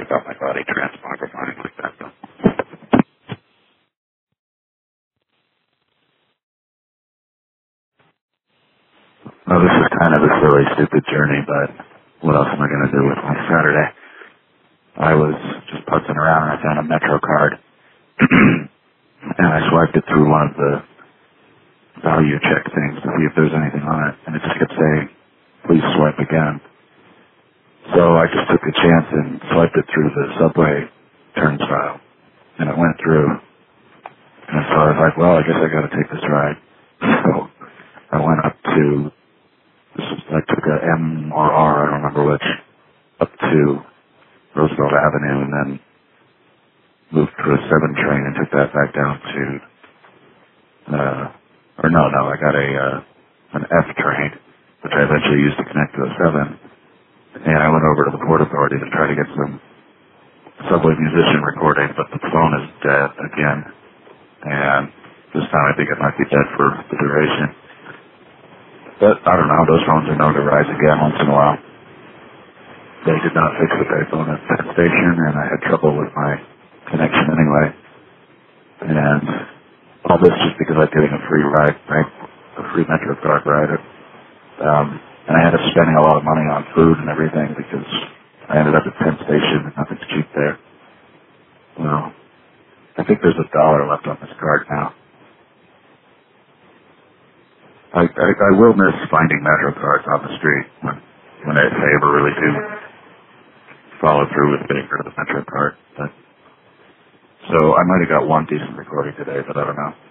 felt my body transmogrifying like that, though. Well, this is kind of a silly, stupid journey, but what else am I going to do with my Saturday? I was just putzing around and I found a Metro card. And I swiped it through one of the value check things to see if there's anything on it. And it just kept saying, please swipe again. So I just took a chance and swiped it through the subway turnstile. And it went through. And so I was like, well, I guess I got to take this ride. So I went up to, I took a M or R, I don't remember which, up to Roosevelt Avenue and then moved to a 7 train and took that back down to, I got an F train, which I eventually used to connect to a 7. And I went over to the Port Authority to try to get some subway musician recording, but the phone is dead again. And this time I think it might be dead for the duration. But I don't know, those phones are known to rise again once in a while. They did not fix the payphone at Penn Station, and I had trouble with my connection anyway. And all this just because I'm getting a free ride, right? A free Metro card ride. And I ended up spending a lot of money on food and everything because I ended up at Penn Station and nothing's cheap there. Well, I think there's $1 left on this card now. I will miss finding Metro cards on the street when I ever really do follow through with getting rid of the Metro card. So I might have got one decent recording today, but I don't know.